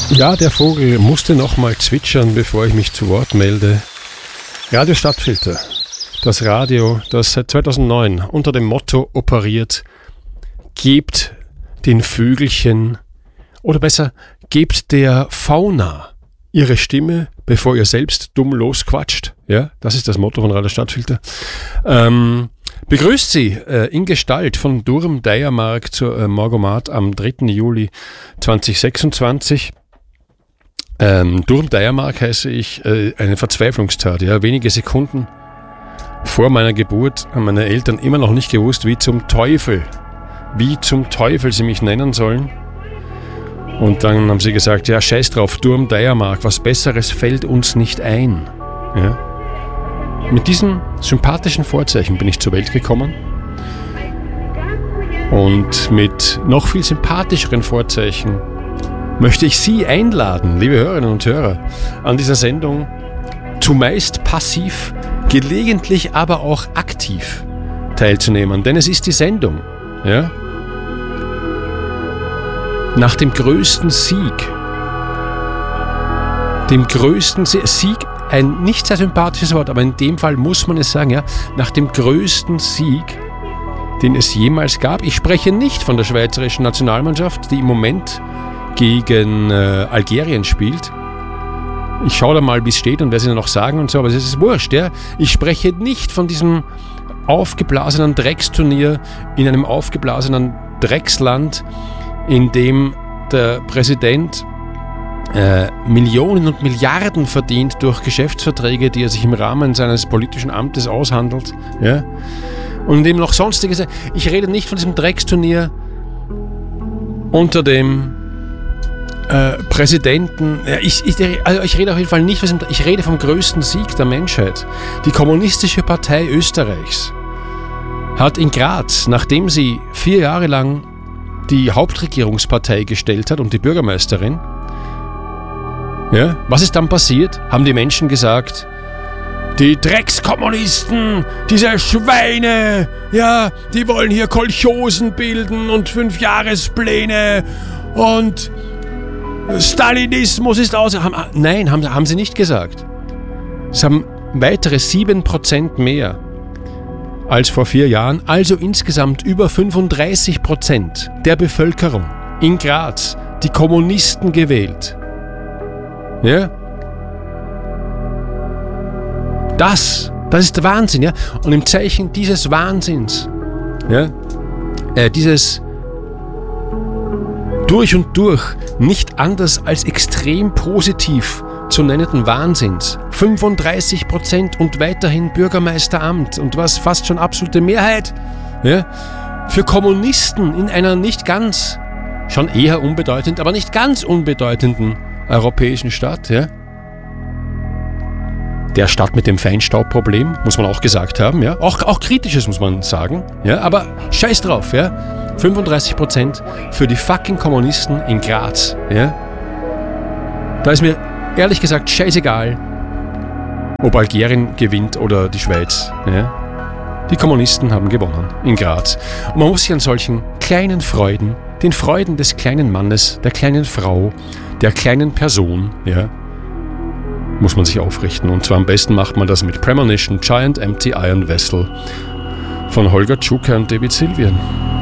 Ja, der Vogel musste nochmal zwitschern, bevor ich mich zu Wort melde. Radio Stadtfilter, das Radio, das seit 2009 unter dem Motto operiert: gebt den Vögelchen, oder besser, gebt der Fauna ihre Stimme, bevor ihr selbst dumm losquatscht. Ja, das ist das Motto von Radio Stadtfilter. Begrüßt Sie in Gestalt von Durm Deiermark zur Morgomat am 3. Juli 2026. Durm Deiermark heiße ich, eine Verzweiflungstat. Ja, wenige Sekunden vor meiner Geburt haben meine Eltern immer noch nicht gewusst, wie zum Teufel sie mich nennen sollen. Und dann haben sie gesagt, ja, scheiß drauf, Durm Deiermark, was Besseres fällt uns nicht ein. Ja. Mit diesen sympathischen Vorzeichen bin ich zur Welt gekommen. Und mit noch viel sympathischeren Vorzeichen möchte ich Sie einladen, liebe Hörerinnen und Hörer, an dieser Sendung zumeist passiv, gelegentlich aber auch aktiv teilzunehmen. Denn es ist die Sendung, ja, nach dem größten Sieg. Sieg, ein nicht sehr sympathisches Wort, aber in dem Fall muss man es sagen, ja, nach dem größten Sieg, den es jemals gab. Ich spreche nicht von der schweizerischen Nationalmannschaft, die im Moment gegen Algerien spielt. Ich schaue da mal, wie es steht und werde es Ihnen noch sagen und so, aber es ist wurscht. Ja? Ich spreche nicht von diesem aufgeblasenen Drecksturnier in einem aufgeblasenen Drecksland, in dem der Präsident Millionen und Milliarden verdient durch Geschäftsverträge, die er sich im Rahmen seines politischen Amtes aushandelt. Ja? Und in dem noch sonstiges. Ich rede nicht von diesem Drecksturnier unter dem Präsidenten. Ich rede auf jeden Fall nicht, ich rede vom größten Sieg der Menschheit. Die Kommunistische Partei Österreichs hat in Graz, nachdem sie 4 Jahre lang die Hauptregierungspartei gestellt hat und die Bürgermeisterin, ja, was ist dann passiert? Haben die Menschen gesagt, die Dreckskommunisten, diese Schweine, ja, die wollen hier Kolchosen bilden und 5-Jahrespläne und Stalinismus ist aus. Nein, haben sie nicht gesagt. Es haben weitere 7% mehr als vor 4 Jahren, also insgesamt über 35% der Bevölkerung in Graz die Kommunisten gewählt. Ja? Das ist der Wahnsinn, ja. Und im Zeichen dieses Wahnsinns, ja, dieses durch und durch nicht anders als extrem positiv zu nennenden Wahnsinns, 35% und weiterhin Bürgermeisteramt und was fast schon absolute Mehrheit, ja, für Kommunisten in einer nicht ganz, schon eher unbedeutend, aber nicht ganz unbedeutenden europäischen Stadt, ja. Der Stadt mit dem Feinstaubproblem, muss man auch gesagt haben, ja. Auch Kritisches muss man sagen, ja, aber scheiß drauf, ja. 35% für die fucking Kommunisten in Graz, ja. Da ist mir ehrlich gesagt scheißegal, ob Algerien gewinnt oder die Schweiz, ja. Die Kommunisten haben gewonnen in Graz. Und man muss sich an solchen kleinen Freuden, den Freuden des kleinen Mannes, der kleinen Frau, der kleinen Person, ja, muss man sich aufrichten. Und zwar am besten macht man das mit Premonition, Giant Empty Iron Vessel von Holger Czukay und David Sylvian.